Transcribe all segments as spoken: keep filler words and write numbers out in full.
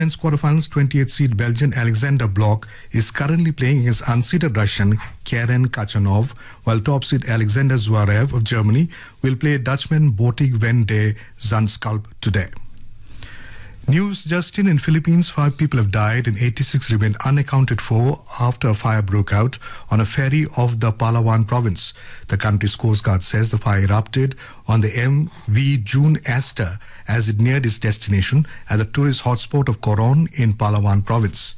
Men's quarterfinals, twenty-eighth seed Belgian Alexander Bloch is currently playing against unseeded Russian Karen Kachanov, while top seed Alexander Zverev of Germany will play Dutchman Botic van de Zandschulp today. News just in in Philippines, five people have died and eighty-six remain unaccounted for after a fire broke out on a ferry off the Palawan province. The country's Coast Guard says the fire erupted on the M V June Aster as it neared its destination at the tourist hotspot of Coron in Palawan province.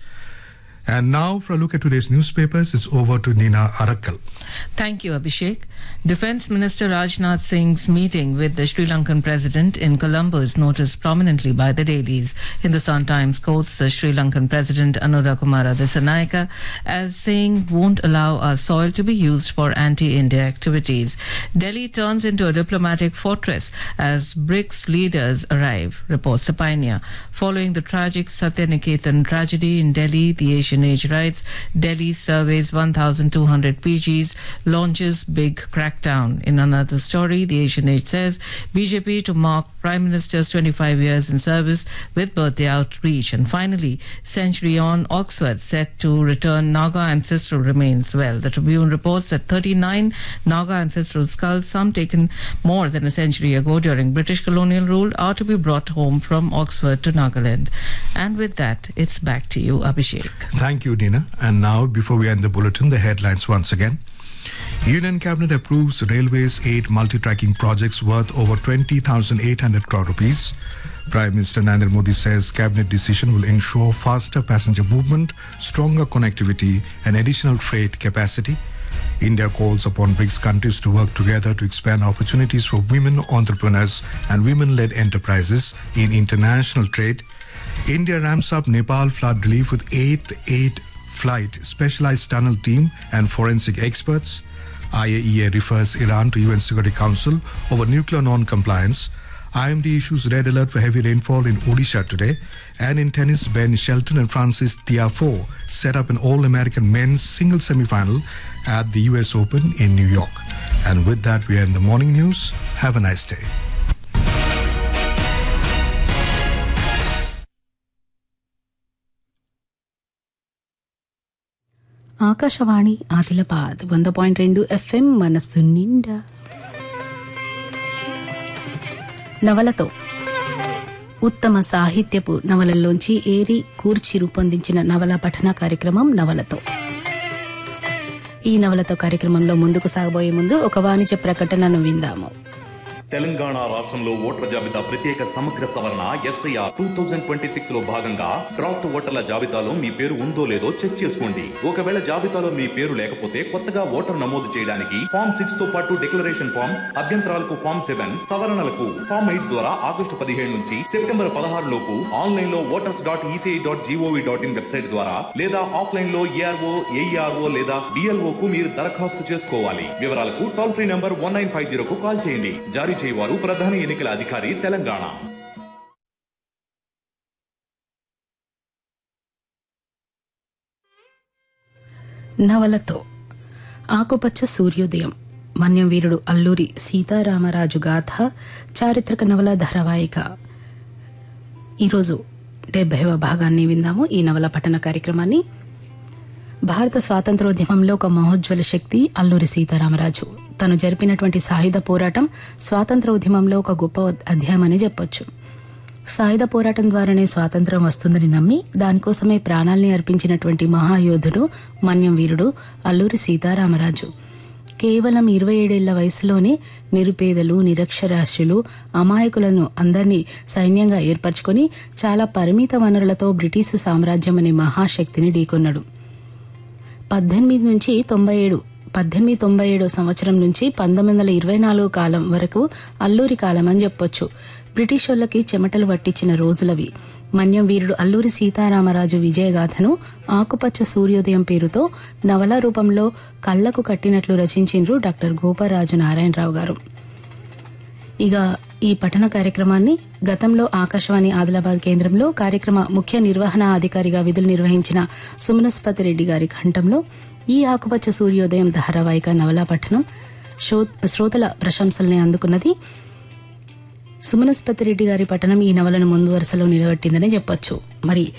And now for a look at today's newspapers, it's over to Nina Arakkal. Thank you, Abhishek. Defence Minister Rajnath Singh's meeting with the Sri Lankan President in Colombo is noticed prominently by the dailies. Hindustan Times quotes the Sri Lankan President Anura Kumara Dissanayake as saying won't allow our soil to be used for anti-India activities. Delhi turns into a diplomatic fortress as BRICS leaders arrive, reports the Pioneer. Following the tragic Satyaniketan tragedy in Delhi, the Asian Age writes, Delhi surveys one thousand two hundred P Gs, launches big crackdown. In another story, the Asian Age says B J P to mark Prime Minister's twenty-five years in service with birthday outreach. And finally, century on, Oxford set to return Naga ancestral remains. Well, the Tribune reports that thirty-nine Naga ancestral skulls, some taken more than a century ago during British colonial rule, are to be brought home from Oxford to Nagaland. And with that, it's back to you, Abhishek. Thank you, Dina. And now, before we end the bulletin, the headlines once again. Union Cabinet approves Railways eight multi-tracking projects worth over twenty thousand eight hundred crore rupees. Prime Minister Narendra Modi says Cabinet decision will ensure faster passenger movement, stronger connectivity and additional freight capacity. India calls upon BRICS countries to work together to expand opportunities for women entrepreneurs and women-led enterprises in international trade. India ramps up Nepal flood relief with eighth aid flight, specialized tunnel team and forensic experts. I A E A refers Iran to U N Security Council over nuclear non-compliance. I M D issues red alert for heavy rainfall in Odisha today. And in tennis, Ben Shelton and Francis Tiafoe set up an All-American men's singles semi-final at the U S Open in New York. And with that, we end the morning news. Have a nice day. Akashvani Adilabad వంద point రెండు FM మనస్సు నిండా. నవలతో ఉత్తమ సాహిత్యపు నవలల్లోంచి ఏరి కూర్చి రూపొందించిన నవల పఠన కార్యక్రమం నవలతో. ఈ నవలతో కార్యక్రమంలో ముందుకు సాగబోయే ముందు ఒక వాణిజ్య ప్రకటనను విందాము. తెలంగాణ రాష్ట్రంలో ఓటర్ల జాబితా ప్రత్యేక సమగ్ర సవరణ SIR two thousand twenty six లో భాగంగా డ్రాఫ్ట్ ఓటర్ల జాబితాలో మీ పేరు ఉందో లేదో చెక్ చేసుకోండి. ఒకవేళ జాబితాలో మీ పేరు లేకపోతే కొత్తగా ఓటర్ నమోదు చేయడానికి ఫామ్ సిక్స్ తో పాటు డిక్లరేషన్ ఫామ్, అభ్యంతరాలకు ఫామ్ సెవెన్, సవరణలకు ఫామ్ ఎయిట్ ద్వారా ఆగస్టు పదిహేడు నుంచి సెప్టెంబర్ పదహారు లోపు ఆన్లైన్ లో voters dot ECI dot GOV dot in website ద్వారా లేదా ఆఫ్లైన్ లో ఏఆర్ఓ, ఏఈఆర్ఓ లేదా బిఎల్ఓ కు మీరు దరఖాస్తు చేసుకోవాలి. వివరాలకు toll free number one nine five zero కు కాల్ చేయండి. జారీ చేయవారు ప్రధాన ఎన్నికల అధికారి, తెలంగాణ. నవలతో ఆకుపచ్చ సూర్యోదయం, మన్యం వీరుడు అల్లూరి సీతారామరాజు గాథ చారిత్రక నవల ధారావాహిక. ఈరోజు డెబ్బైవ భాగాన్ని విందాము. ఈ నవల పఠన కార్యక్రమాన్ని. భారత స్వాతంత్రోద్యమంలో ఒక మహోజ్వల శక్తి అల్లూరి సీతారామరాజు. తను జరిపినటువంటి సాయుధ పోరాటం స్వాతంత్ర ఉద్యమంలో ఒక గొప్ప అధ్యాయమని చెప్పొచ్చు. సాయుధ పోరాటం ద్వారానే స్వాతంత్రం వస్తుందని నమ్మి దానికోసమే ప్రాణాల్ని అర్పించినటువంటి మహాయోధుడు, మన్యం వీరుడు అల్లూరి సీతారామరాజు. కేవలం ఇరవై ఏడేళ్ల వయసులోనే నిరుపేదలు, నిరక్షరాస్యులు, అమాయకులను అందరినీ సైన్యంగా ఏర్పరచుకొని చాలా పరిమిత వనరులతో బ్రిటిష్ సామ్రాజ్యం అనే మహాశక్తిని ఢీకొన్నాడు. పద్దెనిమిది నుంచి తొంభై ఏడు పద్దెనిమిది తొంభై ఏడు సంవత్సరం నుంచి పంతొమ్మిది వందల ఇరవై నాలుగు కాలం వరకు అల్లూరి కాలం అని చెప్పొచ్చు. బ్రిటిష్ వాళ్ళకి చెమటలు పట్టించిన రోజులవి. మన్యం వీరుడు అల్లూరి సీతారామరాజు విజయగాథను ఆకుపచ్చ సూర్యోదయం పేరుతో నవల రూపంలో కళ్లకు కట్టినట్లు రచించిండ్రు డాక్టర్ గోపరాజు నారాయణరావు గారు. ఇక ఈ పఠన కార్యక్రమాన్ని గతంలో ఆకాశవాణి ఆదిలాబాద్ కేంద్రంలో కార్యక్రమ ముఖ్య నిర్వహణ అధికారిగా విధులు నిర్వహించిన సుమనస్పతి రెడ్డి గారి కంఠంలో ఈ ఆకుపచ్చ సూర్యోదయం ధారావాహిక నవలా పఠనం శ్రోతల ప్రశంసల్ని అందుకున్నది. సుమనస్పతి రెడ్డి గారి పఠనం ఈ నవలను ముందు వరుసలో నిలబెట్టిందని చెప్పొచ్చు. మరి